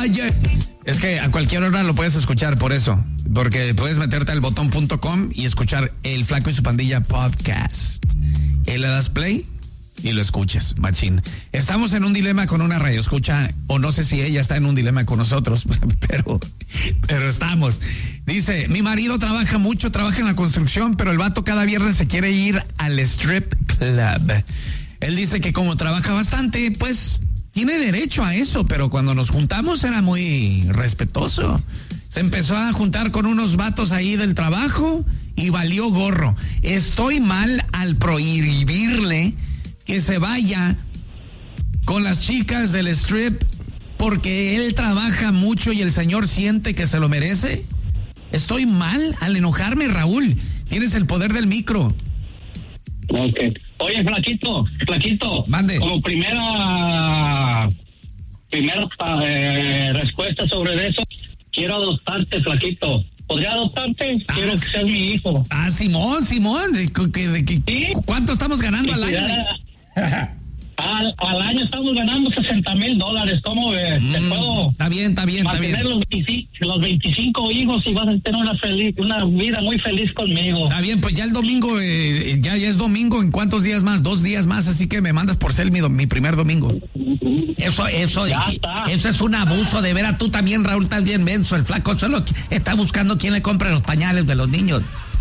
calle. Es que a cualquier hora lo puedes escuchar, por eso. Porque puedes meterte al botón.com y escuchar El Flaco y su Pandilla podcast. Y le das play y lo escuchas, machín. Estamos en un dilema con una radio escucha, o no sé si ella está en un dilema con nosotros, pero estamos. Dice, mi marido trabaja mucho, trabaja en la construcción, pero el vato cada viernes se quiere ir al strip club. Él dice que como trabaja bastante, pues tiene derecho a eso, pero cuando nos juntamos era muy respetuoso. Se empezó a juntar con unos vatos ahí del trabajo y valió gorro. Estoy mal al prohibirle que se vaya con las chicas del strip porque él trabaja mucho y el señor siente que se lo merece. Estoy mal al enojarme, Raúl. Tienes el poder del micro. Ok. Oye, Flaquito. Mande. Como primera respuesta sobre eso, quiero adoptarte, Flaquito. ¿Podría adoptarte? Quiero que seas mi hijo. Simón. ¿Sí? ¿Cuánto estamos ganando al año? Al año estamos ganando $60,000. ¿Cómo ves? ¿Te puedo? Está bien. Mantener los 25 hijos y vas a tener una vida muy feliz conmigo. Está bien, pues ya el domingo, ya es domingo. ¿En cuántos días más? 2 días más, así que me mandas por ser mi primer domingo. Eso es un abuso, de veras. Tú también, Raúl, estás bien menso. El Flaco solo está buscando quién le compre los pañales de los niños.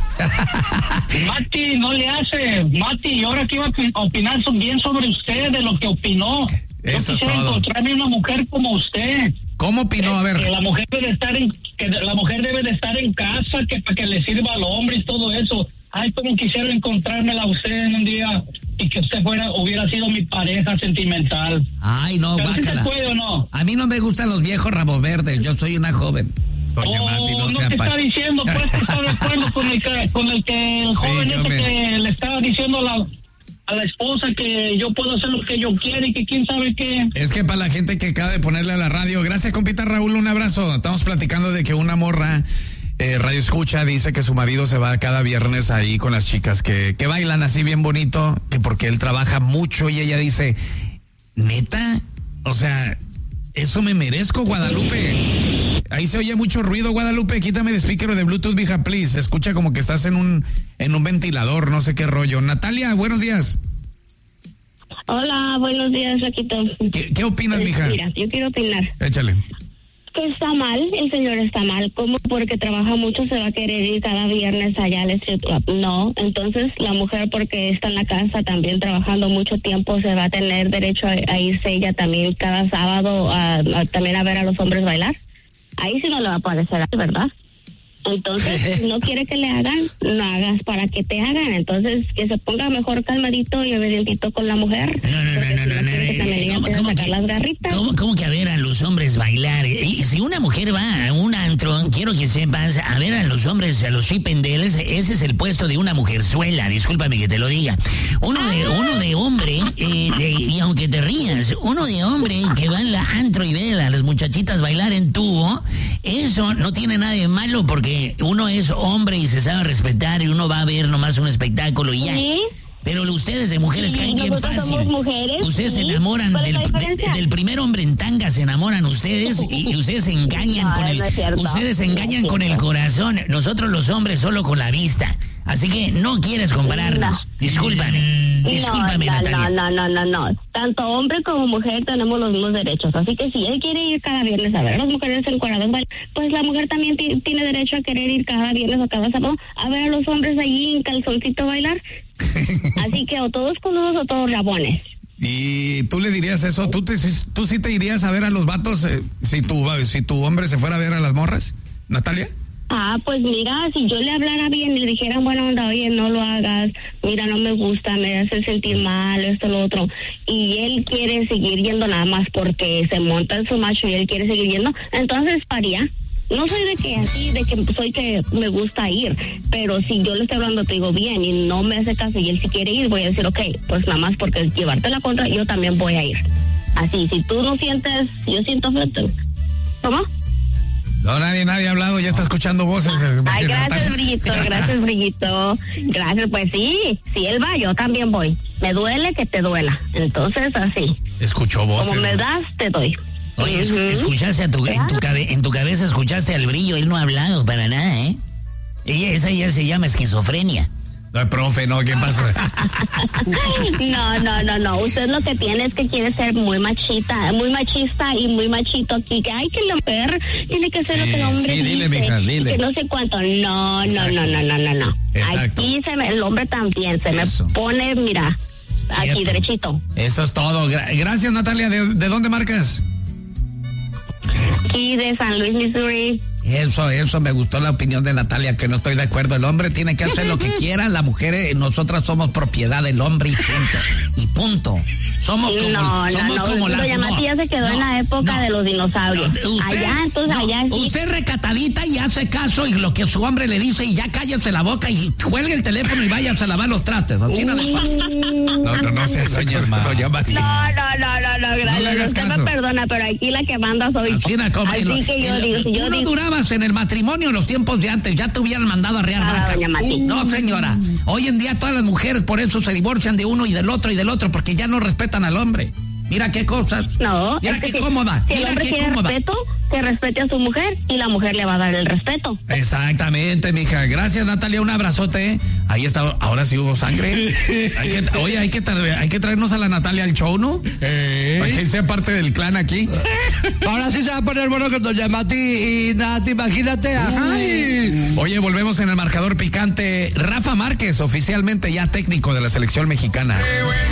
Mati, no le hace. Mati, y ahora que iba a opinar bien sobre usted, de lo que opinó. Eso yo quisiera encontrarme una mujer como usted. ¿Cómo opinó? A ver. Que la mujer debe de estar en casa, que para que le sirva al hombre y todo eso. Ay, como quisiera encontrármela a usted en un día y que usted hubiera sido mi pareja sentimental. Ay, no, guácala. ¿Se puede o no? A mí no me gustan los viejos rabos verdes. Yo soy una joven. Doña Mati, no te está diciendo, pues, que está de acuerdo con el que el joven que le estaba diciendo a la esposa que yo puedo hacer lo que yo quiera y que quién sabe qué. Es que para la gente que acaba de ponerle a la radio, gracias, compita Raúl, un abrazo. Estamos platicando de que una morra radio escucha dice que su marido se va cada viernes ahí con las chicas que bailan así bien bonito, que porque él trabaja mucho, y ella dice, ¿neta? O sea, eso me merezco, Guadalupe. Ahí se oye mucho ruido, Guadalupe. Quítame de speaker de Bluetooth, vieja, please. Se escucha como que estás en un ventilador, no sé qué rollo. Natalia, buenos días. Hola, buenos días, Flaquito. ¿Qué opinas, mija? Mira, yo quiero opinar. Échale. Que está mal, el señor está mal. ¿Cómo? Porque trabaja mucho se va a querer ir cada viernes allá al strip club. No, entonces la mujer, porque está en la casa también trabajando mucho tiempo, se va a tener derecho a irse ella también cada sábado también a ver a los hombres bailar. Ahí sí no le va a parecer, ¿verdad? Entonces, si no quiere que le hagan, no hagas para que te hagan. Entonces, que se ponga mejor calmadito y obedientito con la mujer. ¿Cómo que a ver a los hombres bailar? Y si una mujer va a un antro, quiero que sepas, a ver a los hombres, a los chipendeles, ese es el puesto de una mujerzuela, discúlpame que te lo diga. Uno de hombre, y aunque te rías, uno de hombre que va en la antro y ve a las muchachitas bailar en tubo, eso no tiene nada de malo porque uno es hombre y se sabe respetar y uno va a ver nomás un espectáculo y ya. ¿Sí? Pero ustedes de mujeres caen bien fácil. Ustedes se enamoran del primer hombre en tanga, se enamoran ustedes y ustedes se engañan con el corazón. Nosotros los hombres solo con la vista. Así que no quieres compararnos. Discúlpame, Natalia. No. Tanto hombre como mujer tenemos los mismos derechos. Así que si él quiere ir cada viernes a ver a las mujeres encueradas, pues la mujer también tiene derecho a querer ir cada viernes o cada sábado a ver a los hombres allí en calzoncito bailar. Así que o todos coludos o todos rabones. ¿Y tú le dirías eso? ¿Tú sí te irías a ver a los vatos si tu hombre se fuera a ver a las morras, Natalia? Pues mira, si yo le hablara bien y le dijera, bueno, onda, oye, no lo hagas, mira, no me gusta, me hace sentir mal, esto, lo otro, y él quiere seguir yendo nada más porque se monta en su macho y él quiere seguir yendo, entonces haría. No soy de que soy que me gusta ir, pero si yo le estoy hablando, te digo bien, y no me hace caso y él si quiere ir, voy a decir, ok, pues nada más porque llevarte la contra, yo también voy a ir. Así, si tú no sientes, yo siento frente. ¿Cómo? No, nadie ha hablado, ya está escuchando voces. Ay, gracias, Brillito. Gracias, pues sí, si él va, yo también voy. Me duele que te duela. Entonces, así. Escuchó voces. Como me das, te doy. Oye, escuchaste en tu cabeza escuchaste al brillo, él no ha hablado para nada, ¿eh? Esa ya se llama esquizofrenia. No, profe, no, ¿qué pasa? No. Usted lo que tiene es que quiere ser muy machista y muy machito aquí. Que hay que la mujer tiene que ser lo que el hombre sí, dice. Dile, mija, dile. Que no sé cuánto. No. Exacto. Aquí el hombre también se me pone, mira, aquí Cierto. derechito. Eso es todo. Gracias, Natalia. ¿De dónde marcas? Aquí de San Luis, Missouri. Eso, me gustó la opinión de Natalia, que no estoy de acuerdo. El hombre tiene que hacer lo que quiera, la mujer, nosotras somos propiedad del hombre y punto. Somos como la... Doña Matías se quedó en la época de los dinosaurios. Allá sí. Usted recatadita y hace caso y lo que su hombre le dice y ya cállese la boca y cuelgue el teléfono y váyase a lavar los trastes. Así no se doña Matías. No, gracias. Usted me perdona, pero aquí la que manda soy yo. Así que yo digo, no durabas en el matrimonio en los tiempos de antes, ya te hubieran mandado a arrear vaca. No, señora. Hoy en día todas las mujeres por eso se divorcian de uno y del otro, porque ya no respetan al hombre. Mira qué cosas. No, mira qué cómoda. Si el hombre quiere respeto, que respete a su mujer y la mujer le va a dar el respeto. Exactamente, mija. Gracias, Natalia. Un abrazote. Ahí está. Ahora sí hubo sangre. Hay que traernos a la Natalia al show, ¿no? Para que sea parte del clan aquí. Ahora sí se va a poner bueno con doña Mati y Nati, imagínate. Oye, volvemos en el marcador picante. Rafa Márquez, oficialmente ya técnico de la selección mexicana.